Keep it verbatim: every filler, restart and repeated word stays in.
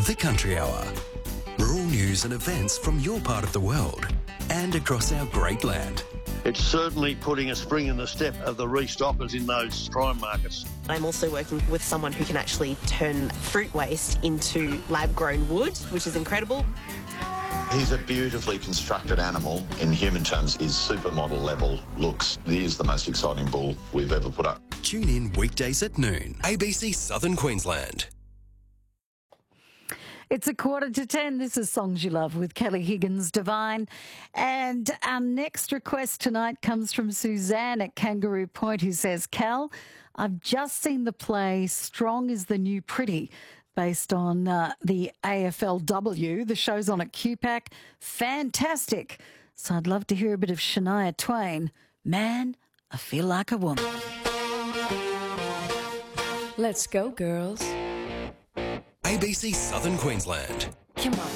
The Country Hour. Rural news and events from your part of the world and across our great land. It's certainly putting a spring in the step of the restockers in those prime markets. I'm also working with someone who can actually turn fruit waste into lab-grown wood, which is incredible. He's a beautifully constructed animal. In human terms, his supermodel level looks. He is the most exciting bull we've ever put up. Tune in weekdays at noon. A B C Southern Queensland. It's a quarter to ten. This is Songs You Love with Kelly Higgins Divine. And our next request tonight comes from Suzanne at Kangaroo Point, who says, Cal, I've just seen the play Strong is the New Pretty, based on uh, the A F L W. The show's on at Q PAC. Fantastic. So I'd love to hear a bit of Shania Twain. Man, I feel like a woman. Let's go, girls. A B C Southern Queensland. Come on.